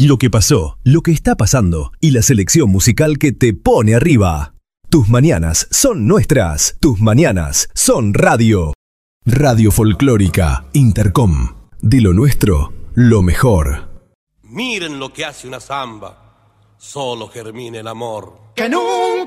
lo que pasó, lo que está pasando y la selección musical que te pone arriba. Tus mañanas son nuestras. Tus mañanas son radio. Radio Folclórica Intercom. De lo nuestro, lo mejor. Miren lo que hace una samba. Solo germina el amor. Que nunca